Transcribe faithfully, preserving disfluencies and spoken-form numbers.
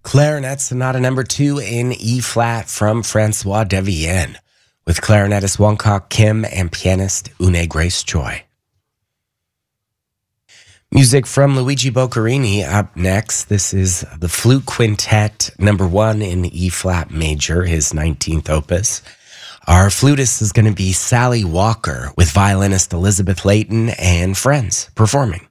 Clarinet Sonata Number two in E-flat from Francois Devienne, with clarinetist Wong-Kok Kim and pianist Une Grace Choi. Music from Luigi Boccherini up next. This is the Flute Quintet Number one in E-flat major, his nineteenth opus. Our flutist is going to be Sally Walker, with violinist Elizabeth Layton and friends performing.